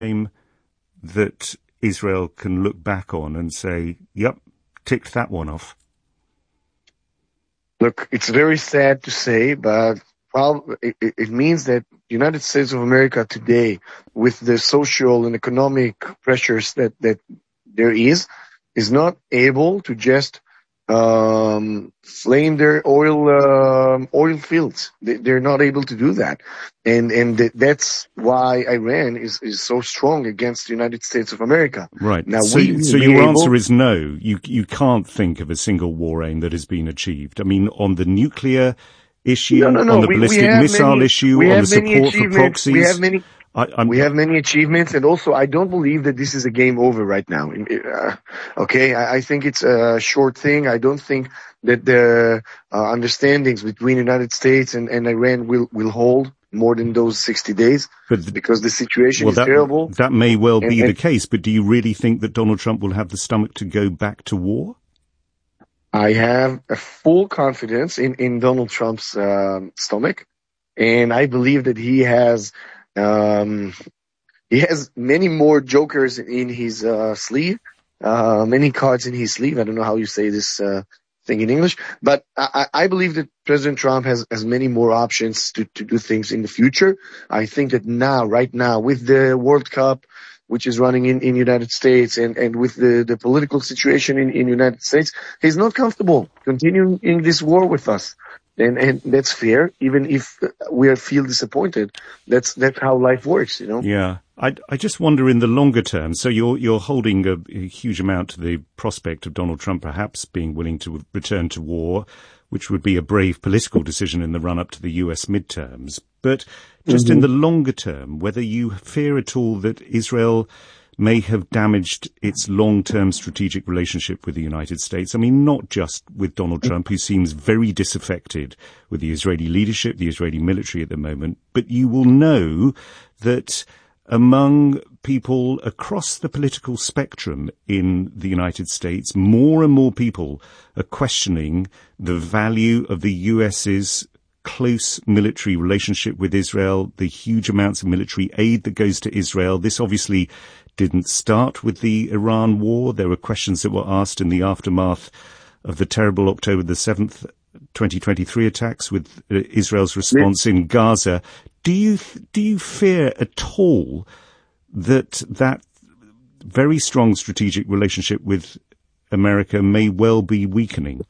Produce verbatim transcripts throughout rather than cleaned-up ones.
game that Israel can look back on and say, yep, ticked that one off? Look, it's very sad to say, but well, it, it means that the United States of America today, with the social and economic pressures that, that there is, is not able to just um, flame their oil uh, oil fields. They, they're not able to do that, and and th- that's why Iran is, is so strong against the United States of America. Right. Now, so we so your able- answer is no. You you can't think of a single war aim that has been achieved. I mean, on the nuclear issue, no, no, no. on the we, ballistic we missile many, issue, on the support for proxies. We have many. I, I'm, we have many achievements, and also I don't believe that this is a game over right now. Uh, okay, I, I think it's a short thing. I don't think that the uh, understandings between the United States and, and Iran will, will hold more than those sixty days, but, because the situation well, is that, terrible. That may well and, be and, the case, but do you really think that Donald Trump will have the stomach to go back to war? I have a full confidence in, in Donald Trump's um, stomach, and I believe that he has um, he has many more jokers in his uh, sleeve, uh, many cards in his sleeve. I don't know how you say this uh, thing in English, but I, I believe that President Trump has, has many more options to, to do things in the future. I think that now, right now, with the World Cup, which is running in, in United States, and, and with the, the political situation in, in United States, he's not comfortable continuing in this war with us. And, and that's fair, even if we feel disappointed. That's, that's how life works, you know? Yeah. I, I just wonder in the longer term, so you're, you're holding a, a huge amount to the prospect of Donald Trump perhaps being willing to return to war, which would be a brave political decision in the run-up to the U S midterms. But just mm-hmm. in the longer term, whether you fear at all that Israel may have damaged its long-term strategic relationship with the United States. I mean, not just with Donald Trump, who seems very disaffected with the Israeli leadership, the Israeli military at the moment, but you will know that among people across the political spectrum in the United States, more and more people are questioning the value of the US's close military relationship with Israel, the huge amounts of military aid that goes to Israel. This obviously didn't start with the Iran war. There were questions that were asked in the aftermath of the terrible October the seventh, twenty twenty-three attacks with Israel's response in Gaza. Do you, do you fear at all that that very strong strategic relationship with America may well be weakening?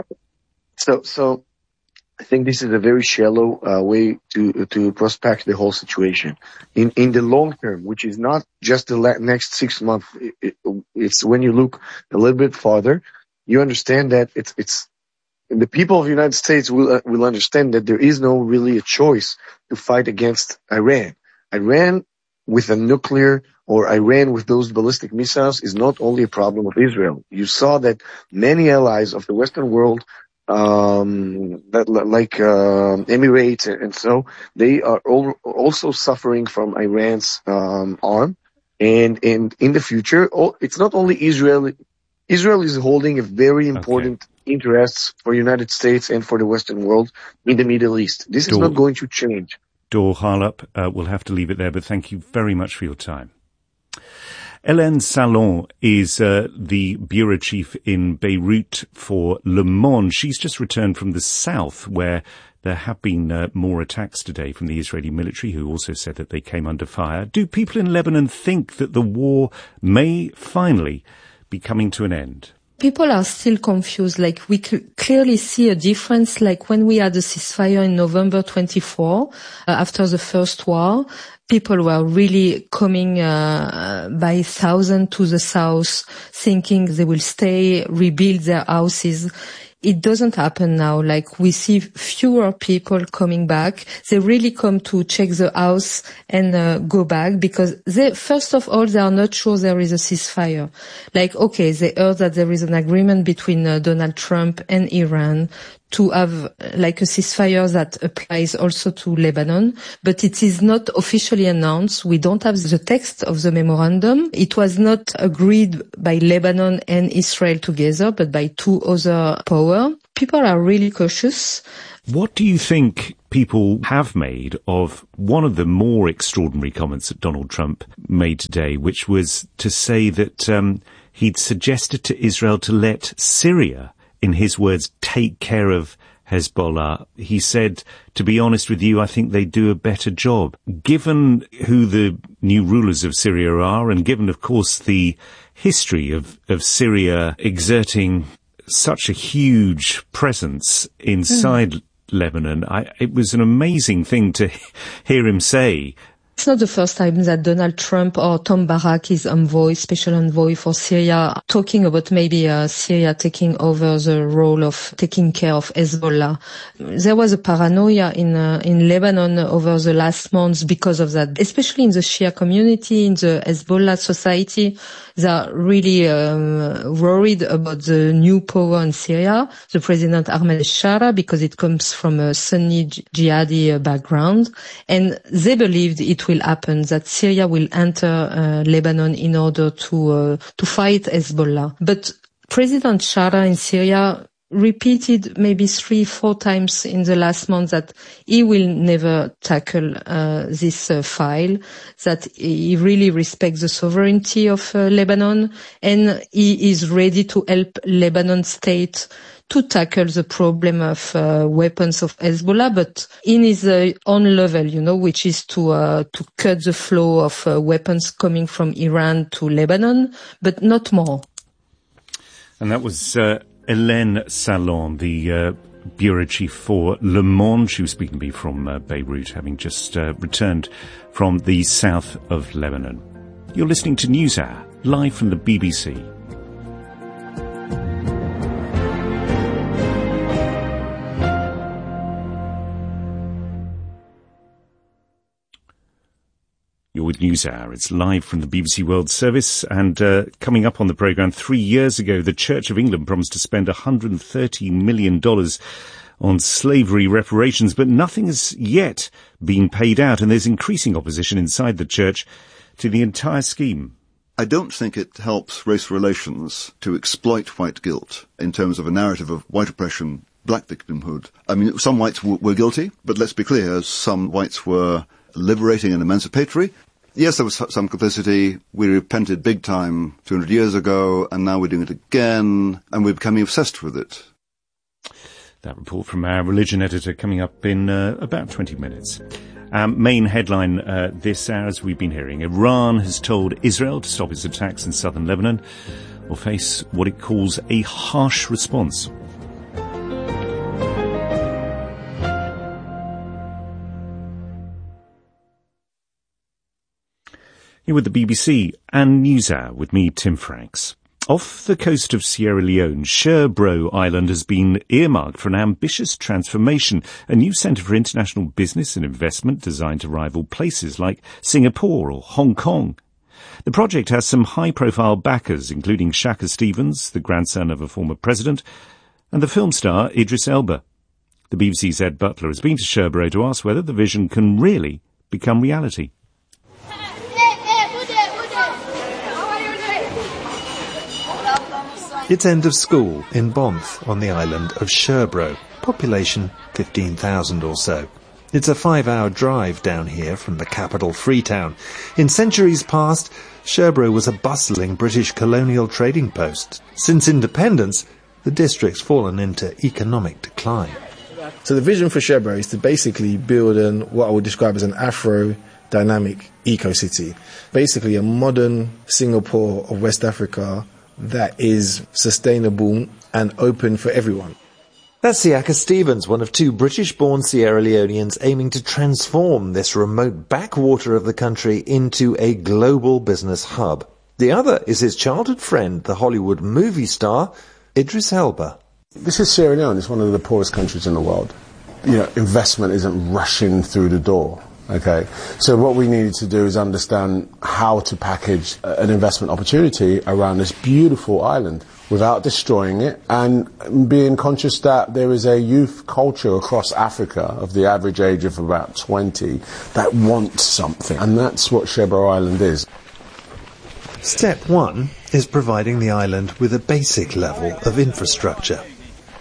So, so I think this is a very shallow uh, way to to prospect the whole situation. In in the long term, which is not just the la- next six months, it, it, it's when you look a little bit farther, you understand that it's it's the people of the United States will uh, will understand that there is no really a choice to fight against Iran. Iran with a nuclear or Iran with those ballistic missiles is not only a problem of Israel. You saw that many allies of the Western world, um, that like uh, Emirates and so, they are all, also suffering from Iran's um, arm. And and in the future, oh, it's not only Israel. Israel is holding a very important okay. interests for the United States and for the Western world in the Middle East. This Dor, is not going to change. Dor Harlap, uh, we'll have to leave it there, but thank you very much for your time. Hélène Salon is uh, the bureau chief in Beirut for Le Monde. She's just returned from the south, where there have been uh, more attacks today from the Israeli military, who also said that they came under fire. Do people in Lebanon think that the war may finally be coming to an end? People are still confused. Like, we cl- clearly see a difference. Like, when we had the ceasefire in November twenty-fourth, uh, after the first war, people were really coming uh, by thousands to the south, thinking they will stay, rebuild their houses. It doesn't happen now. Like, we see fewer people coming back. They really come to check the house and uh, go back because they, first of all, they are not sure there is a ceasefire. Like, okay, they heard that there is an agreement between uh, Donald Trump and Iran to have like a ceasefire that applies also to Lebanon, but it is not officially announced. We don't have the text of the memorandum. It was not agreed by Lebanon and Israel together, but by two other powers. People are really cautious. What do you think people have made of one of the more extraordinary comments that Donald Trump made today, which was to say that um, he'd suggested to Israel to let Syria, in his words, take care of Hezbollah? He said, to be honest with you, I think they do a better job. Given who the new rulers of Syria are, and given, of course, the history of, of Syria exerting such a huge presence inside mm. Lebanon, I, it was an amazing thing to hear him say. It's not the first time that Donald Trump or Tom Barak, his envoy, special envoy for Syria, talking about maybe uh, Syria taking over the role of taking care of Hezbollah. There was a paranoia in uh, in Lebanon over the last months because of that, especially in the Shia community, in the Hezbollah society. They are really um, worried about the new power in Syria, the President Ahmed al-Shara, because it comes from a Sunni jihadi uh, background, and they believed it will happen, that Syria will enter uh, Lebanon in order to uh, to fight Hezbollah. But President Shara in Syria repeated maybe three, four times in the last month that he will never tackle uh, this uh, file, that he really respects the sovereignty of uh, Lebanon, and he is ready to help Lebanon state to tackle the problem of uh, weapons of Hezbollah, but in his uh, own level, you know, which is to uh, to cut the flow of uh, weapons coming from Iran to Lebanon, but not more. And that was uh, Hélène Salon, the uh, bureau chief for Le Monde. She was speaking to me from uh, Beirut, having just uh, returned from the south of Lebanon. You're listening to NewsHour, live from the B B C. You're with NewsHour. It's live from the B B C World Service, and uh, coming up on the programme, three years ago, the Church of England promised to spend one hundred thirty million dollars on slavery reparations, but nothing has yet been paid out, and there's increasing opposition inside the Church to the entire scheme. I don't think it helps race relations to exploit white guilt in terms of a narrative of white oppression, black victimhood. I mean, some whites w- were guilty, but let's be clear, some whites were liberating and emancipatory. Yes, there was some complicity. We repented big time two hundred years ago, and now we're doing it again, and we're becoming obsessed with it. That report from our religion editor coming up in uh, about twenty minutes. Um, main headline uh, this hour, as we've been hearing, Iran has told Israel to stop its attacks in southern Lebanon or face what it calls a harsh response. Here with the B B C and NewsHour with me, Tim Franks. Off the coast of Sierra Leone, Sherbro Island has been earmarked for an ambitious transformation, a new centre for international business and investment designed to rival places like Singapore or Hong Kong. The project has some high-profile backers, including Shaka Stevens, the grandson of a former president, and the film star Idris Elba. The B B C's Ed Butler has been to Sherbro to ask whether the vision can really become reality. It's end of school in Bonth on the island of Sherbro, population fifteen thousand or so. It's a five-hour drive down here from the capital Freetown. In centuries past, Sherbro was a bustling British colonial trading post. Since independence, the district's fallen into economic decline. So the vision for Sherbro is to basically build an, what I would describe as an Afro-dynamic eco-city. Basically a modern Singapore of West Africa that is sustainable and open for everyone. That's Siaka Stevens, one of two British-born Sierra Leoneans aiming to transform this remote backwater of the country into a global business hub. The other is his childhood friend, the Hollywood movie star, Idris Elba. This is Sierra Leone. It's one of the poorest countries in the world. You know, investment isn't rushing through the door. Okay, so what we needed to do is understand how to package an investment opportunity around this beautiful island without destroying it, and being conscious that there is a youth culture across Africa of the average age of about twenty that wants something, and that's what Sherbro Island is. Step one is providing the island with a basic level of infrastructure.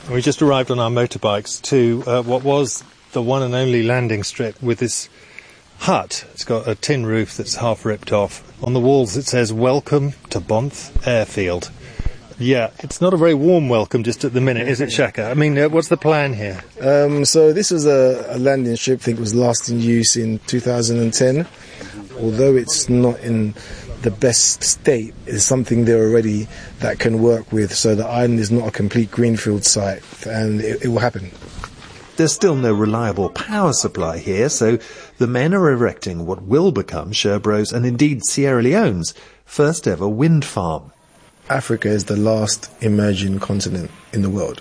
We just arrived on our motorbikes to uh, what was the one and only landing strip with this hut. It's got a tin roof that's half ripped off. On the walls it says, "Welcome to Bonth Airfield." Yeah, it's not a very warm welcome just at the minute, is it, Shaka? I mean, uh, what's the plan here? Um, so this was a, a landing strip, I think it was last in use in two thousand ten. Although it's not in the best state, it's something there already that can work with, so the island is not a complete greenfield site, and it, it will happen. There's still no reliable power supply here, so the men are erecting what will become Sherbro's and indeed Sierra Leone's first ever wind farm. Africa is the last emerging continent in the world.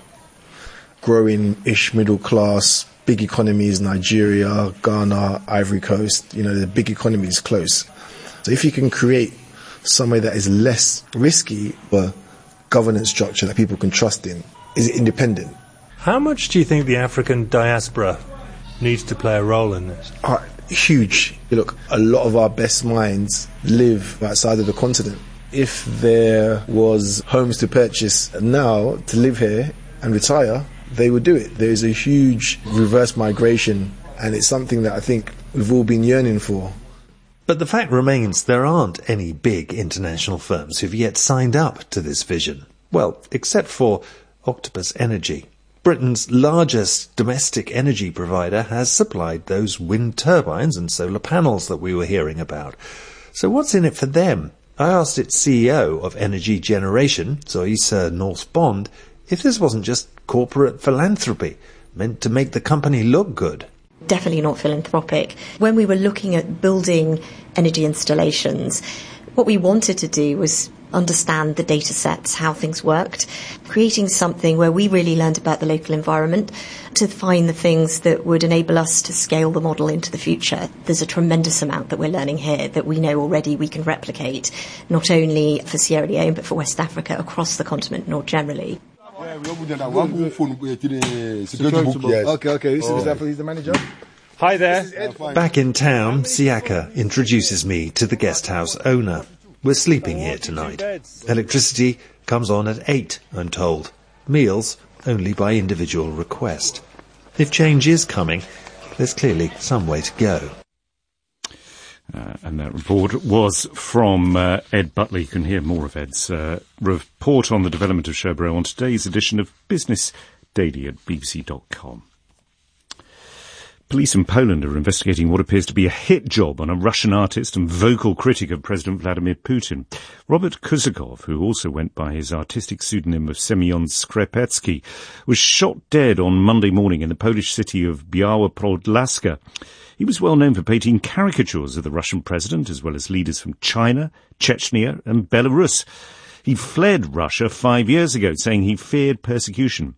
Growing-ish middle class, big economies, Nigeria, Ghana, Ivory Coast, you know, the big economies close. So if you can create somewhere that is less risky, a governance structure that people can trust in, is independent. How much do you think the African diaspora needs to play a role in this? Uh, huge. Look, a lot of our best minds live outside of the continent. If there was homes to purchase now to live here and retire, they would do it. There is a huge reverse migration, and it's something that I think we've all been yearning for. But the fact remains there aren't any big international firms who've yet signed up to this vision. Well, except for Octopus Energy. Britain's largest domestic energy provider has supplied those wind turbines and solar panels that we were hearing about. So what's in it for them? I asked its C E O of Energy Generation, Zoisa North Bond, if this wasn't just corporate philanthropy, meant to make the company look good. Definitely not philanthropic. When we were looking at building energy installations, what we wanted to do was understand the data sets, how things worked, creating something where we really learned about the local environment to find the things that would enable us to scale the model into the future. There's a tremendous amount that we're learning here that we know already we can replicate, not only for Sierra Leone, but for West Africa, across the continent more generally. Okay, okay, this is he's the manager. Hi there. Back in town, Siaka introduces me to the guest house owner. We're sleeping here tonight. Electricity comes on at eight, I'm told. Meals only by individual request. If change is coming, there's clearly some way to go. Uh, and that report was from uh, Ed Butler. You can hear more of Ed's uh, report on the development of Sherbro on today's edition of Business Daily at b b c dot com. Police in Poland are investigating what appears to be a hit job on a Russian artist and vocal critic of President Vladimir Putin. Robert Kuzakov, who also went by his artistic pseudonym of Semyon Skrepetsky, was shot dead on Monday morning in the Polish city of Biała Podlaska. He was well known for painting caricatures of the Russian president, as well as leaders from China, Chechnya and Belarus. He fled Russia five years ago, saying he feared persecution.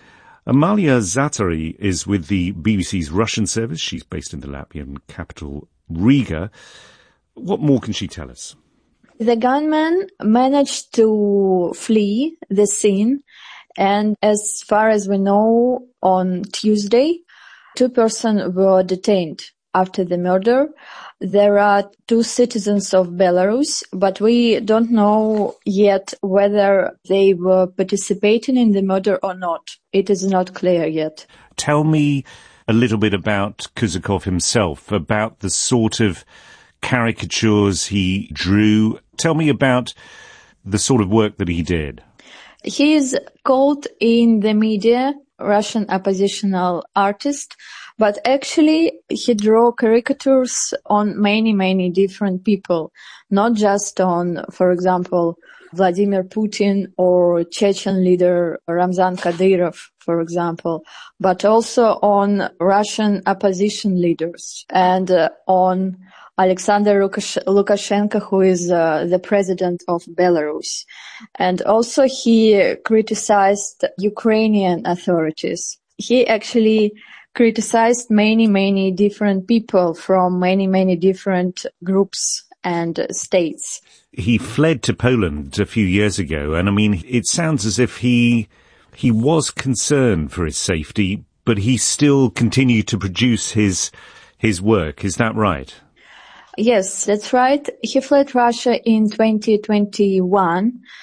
Amalia Zatari is with the B B C's Russian service. She's based in the Latvian capital, Riga. What more can she tell us? The gunman managed to flee the scene, and as far as we know, on Tuesday, two persons were detained after the murder. There are two citizens of Belarus, but we don't know yet whether they were participating in the murder or not. It is not clear yet. Tell me a little bit about Kuzakov himself, about the sort of caricatures he drew. Tell me about the sort of work that he did. He is called in the media Russian oppositional artist, but actually he drew caricatures on many, many different people, not just on, for example, Vladimir Putin or Chechen leader Ramzan Kadyrov, for example, but also on Russian opposition leaders and uh, on Alexander Lukashenko, who is uh, the president of Belarus. And also he criticized Ukrainian authorities. He actually criticized many, many different people from many, many different groups and states. He fled to Poland a few years ago, and I mean, it sounds as if he he was concerned for his safety, but he still continued to produce his his work. Is that right? Yes, that's right. He fled Russia in twenty twenty-one.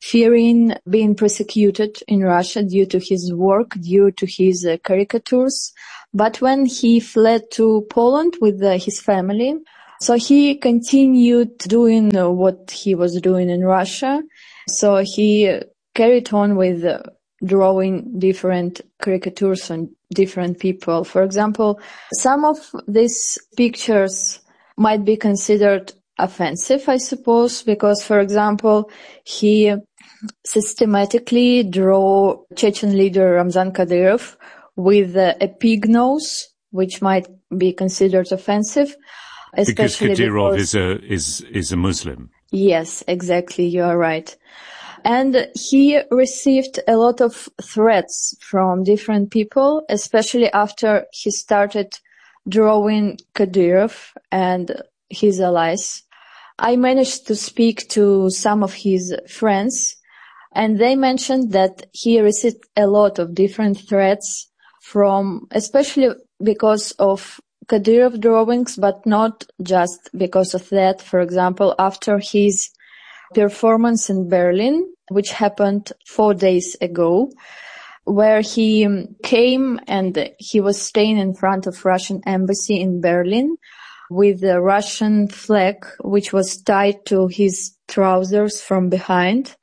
fearing being persecuted in Russia due to his work, due to his uh, caricatures. But when he fled to Poland with uh, his family, so he continued doing uh, what he was doing in Russia. So he carried on with uh, drawing different caricatures on different people. For example, some of these pictures might be considered offensive, I suppose, because, for example, he systematically drew Chechen leader Ramzan Kadyrov with uh, a pig nose, which might be considered offensive. Because Kadyrov because, is a is is a Muslim. Yes, exactly. You are right. And he received a lot of threats from different people, especially after he started drawing Kadyrov and his allies. I managed to speak to some of his friends, and they mentioned that he received a lot of different threats from, especially because of Kadyrov drawings, but not just because of that. For example, after his performance in Berlin, which happened four days ago, where he came and he was staying in front of Russian embassy in Berlin with the Russian flag, which was tied to his trousers from behind.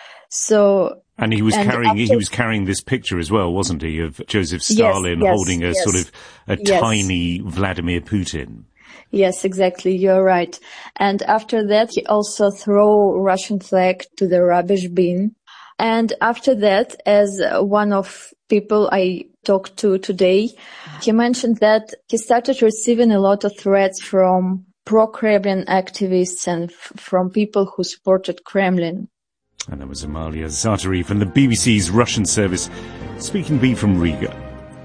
So, and he was and carrying after, he was carrying this picture as well, wasn't he, of Joseph Stalin yes, yes, holding a yes, sort of a yes. tiny Vladimir Putin. Yes, exactly. You're right. And after that, he also threw Russian flag to the rubbish bin. And after that, as one of people I talked to today, he mentioned that he started receiving a lot of threats from pro-Kremlin activists and f- from people who supported Kremlin. And that was Amalia Zaatari from the B B C's Russian service, speaking to me from Riga.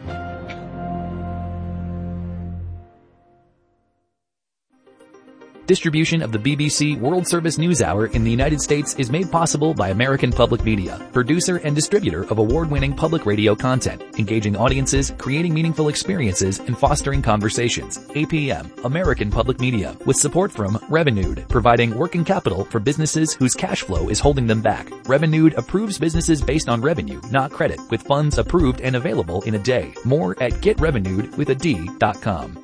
Distribution of the B B C World Service News Hour in the United States is made possible by American Public Media, producer and distributor of award-winning public radio content, engaging audiences, creating meaningful experiences, and fostering conversations. A P M, American Public Media, with support from Revenued, providing working capital for businesses whose cash flow is holding them back. Revenued approves businesses based on revenue, not credit, with funds approved and available in a day. More at get revenued with a D dot com.